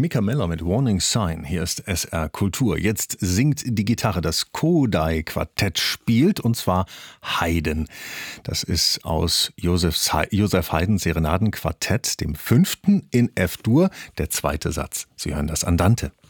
Mika Meller mit Warning Sign. Hier ist SR Kultur. Jetzt singt die Gitarre. Das Kodály-Quartett spielt, und zwar Haydn. Das ist aus Joseph Haydns Serenadenquartett, dem 5. in F-Dur, der 2. Satz. Sie hören das Andante.